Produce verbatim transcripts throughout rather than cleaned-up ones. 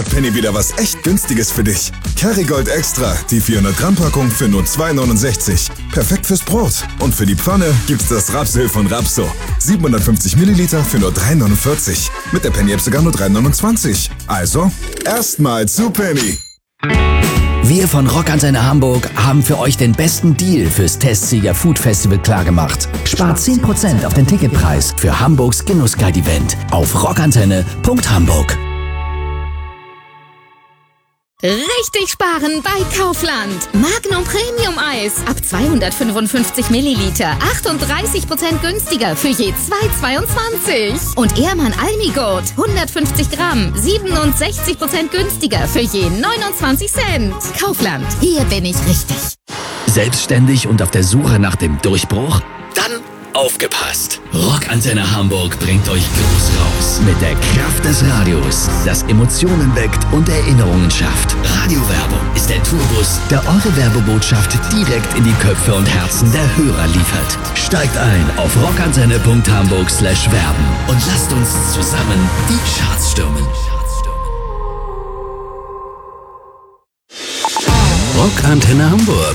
Penny wieder was echt Günstiges für dich. Kerrygold Extra, die vierhundert Gramm Packung für nur zwei neunundsechzig. Perfekt fürs Brot. Und für die Pfanne gibt's das Rapsöl von Rapso. siebenhundertfünfzig Milliliter für nur drei neunundvierzig. Mit der Penny-App sogar nur drei neunundzwanzig. Also, erstmal zu Penny. Wir von Rockantenne Hamburg haben für euch den besten Deal fürs Testsieger Food Festival klargemacht. Spart zehn Prozent auf den Ticketpreis für Hamburgs Genussguide-Event auf rockantenne punkt hamburg. Richtig sparen bei Kaufland. Magnum Premium Eis ab zweihundertfünfundfünfzig Milliliter. achtunddreißig Prozent günstiger für je zwei zweiundzwanzig. Und Ehrmann Almigurt hundertfünfzig Gramm. siebenundsechzig Prozent günstiger für je neunundzwanzig Cent. Kaufland, hier bin ich richtig. Selbstständig und auf der Suche nach dem Durchbruch? Dann aufgepasst! Rockantenne Hamburg bringt euch groß raus mit der Kraft des Radios, das Emotionen weckt und Erinnerungen schafft. Radiowerbung ist der Tourbus, der eure Werbebotschaft direkt in die Köpfe und Herzen der Hörer liefert. Steigt ein auf rockantenne punkt hamburg slash werben und lasst uns zusammen die Charts stürmen. Rockantenne Hamburg.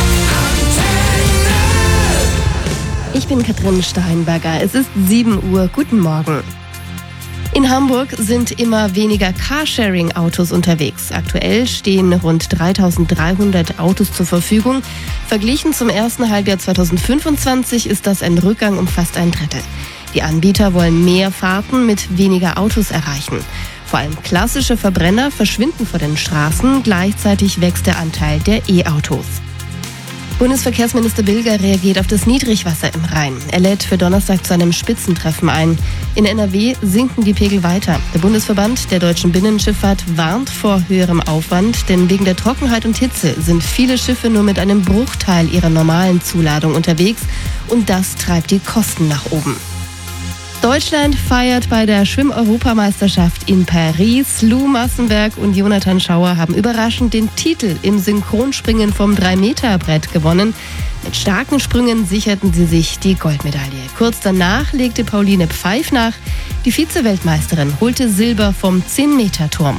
Ich bin Katrin Steinberger. Es ist sieben Uhr. Guten Morgen. In Hamburg sind immer weniger Carsharing-Autos unterwegs. Aktuell stehen rund dreitausenddreihundert Autos zur Verfügung. Verglichen zum ersten Halbjahr zweitausendfünfundzwanzig ist das ein Rückgang um fast ein Drittel. Die Anbieter wollen mehr Fahrten mit weniger Autos erreichen. Vor allem klassische Verbrenner verschwinden vor den Straßen. Gleichzeitig wächst der Anteil der E-Autos. Bundesverkehrsminister Bilger reagiert auf das Niedrigwasser im Rhein. Er lädt für Donnerstag zu einem Spitzentreffen ein. In N R W sinken die Pegel weiter. Der Bundesverband der deutschen Binnenschifffahrt warnt vor höherem Aufwand, denn wegen der Trockenheit und Hitze sind viele Schiffe nur mit einem Bruchteil ihrer normalen Zuladung unterwegs und das treibt die Kosten nach oben. Deutschland feiert bei der Schwimm-Europameisterschaft in Paris. Lou Massenberg und Jonathan Schauer haben überraschend den Titel im Synchronspringen vom drei Meter Brett gewonnen. Mit starken Sprüngen sicherten sie sich die Goldmedaille. Kurz danach legte Pauline Pfeif nach. Die Vize-Weltmeisterin holte Silber vom zehn Meter Turm.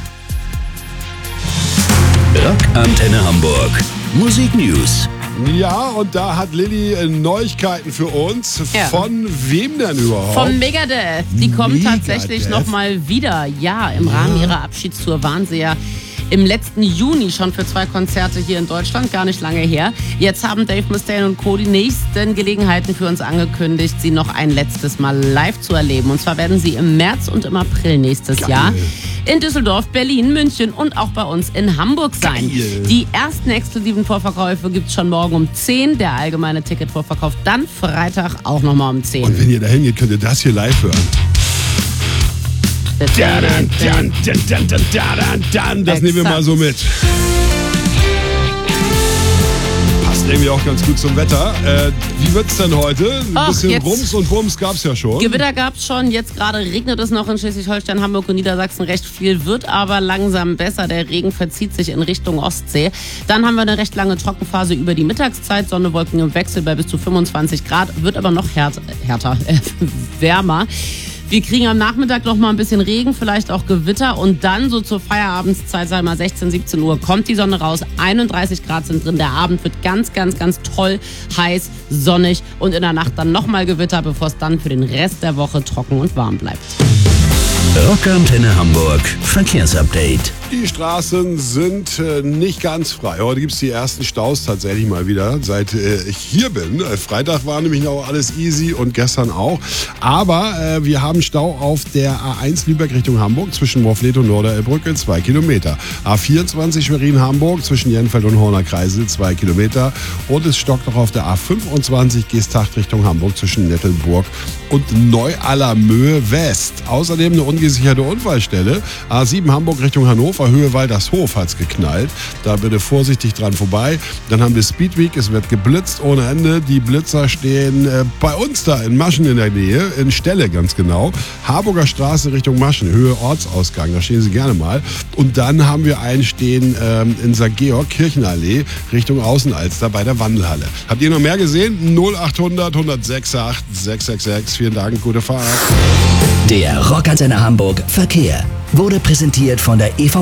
Rockantenne Hamburg. Musik News. Ja, und da hat Lilly Neuigkeiten für uns. Ja. Von wem denn überhaupt? Von Megadeth. Die kommen Megadeth? tatsächlich nochmal wieder. Ja, im Rahmen ihrer Abschiedstour waren sie ja im letzten Juni schon für zwei Konzerte hier in Deutschland, gar nicht lange her. Jetzt haben Dave Mustaine und Co. die nächsten Gelegenheiten für uns angekündigt, sie noch ein letztes Mal live zu erleben. Und zwar werden sie im März und im April nächstes Geil. Jahr in Düsseldorf, Berlin, München und auch bei uns in Hamburg sein. Geil. Die ersten exklusiven Vorverkäufe gibt es schon morgen um zehn. Der allgemeine Ticketvorverkauf dann Freitag auch nochmal um zehn. Und wenn ihr da hingeht, könnt ihr das hier live hören. Dann, dann, dann, dann, dann, dann, dann. Das nehmen wir mal so mit. Passt irgendwie auch ganz gut zum Wetter. Äh, wie wird's denn heute? Ein Ach, bisschen jetzt- Rums und Wumms gab's ja schon. Gewitter gab's schon, jetzt gerade regnet es noch in Schleswig-Holstein, Hamburg und Niedersachsen recht viel, wird aber langsam besser. Der Regen verzieht sich in Richtung Ostsee. Dann haben wir eine recht lange Trockenphase über die Mittagszeit, Sonne, Wolken im Wechsel bei bis zu fünfundzwanzig Grad, wird aber noch härter, härter äh, wärmer. Wir kriegen am Nachmittag noch mal ein bisschen Regen, vielleicht auch Gewitter und dann so zur Feierabendszeit, sagen wir mal sechzehn, siebzehn Uhr, kommt die Sonne raus, einunddreißig Grad sind drin, der Abend wird ganz, ganz, ganz toll, heiß, sonnig und in der Nacht dann noch mal Gewitter, bevor es dann für den Rest der Woche trocken und warm bleibt. Rockantenne Hamburg. Verkehrsupdate. Die Straßen sind äh, nicht ganz frei. Heute gibt es die ersten Staus tatsächlich mal wieder, seit äh, ich hier bin. Äh, Freitag war nämlich noch alles easy und gestern auch. Aber äh, wir haben Stau auf der A eins Lübeck Richtung Hamburg zwischen Morfleet und Norderelbrücke, zwei Kilometer. A vierundzwanzig Schwerin-Hamburg zwischen Jenfeld und Horner Kreisel, zwei Kilometer. Und es stockt noch auf der A fünfundzwanzig Geesthacht Richtung Hamburg zwischen Nettelburg und Neu-Allermöhe West. Außerdem eine ungesicherte Unfallstelle. A sieben Hamburg Richtung Hannover, Höhe Waldershof hat's geknallt. Da bitte vorsichtig dran vorbei. Dann haben wir Speedweek, es wird geblitzt ohne Ende. Die Blitzer stehen äh, bei uns da in Maschen in der Nähe, in Stelle ganz genau. Harburger Straße Richtung Maschen, Höhe Ortsausgang, da stehen Sie gerne mal. Und dann haben wir einen stehen ähm, in Sankt Georg, Kirchenallee, Richtung Außenalster bei der Wandelhalle. Habt ihr noch mehr gesehen? null achthundert, hundertsechsundachtzig, sechshundertsechsundsechzig. Vielen Dank, gute Fahrt. Der Rockantenne Hamburg Verkehr wurde präsentiert von der E V